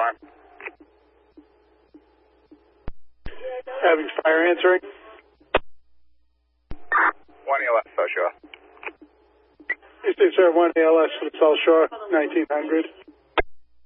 alarm. Having fire answering. 1 ELS, South Shore. Eastern Sir 1 ALS from South Shore, 1900.